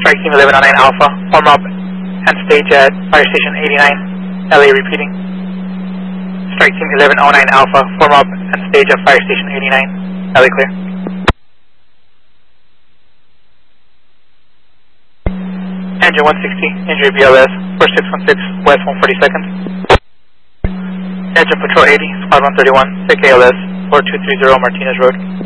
Strike Team 1109 Alpha, form up and stage at Fire Station 89, LA repeating. Strike Team 1109 Alpha, form up and stage at Fire Station 89, LA clear. Engine 160, injury BLS, 4616, west 142nd. Engine Patrol 80, Squad 131, sick ALS, 4230 Martinez Road.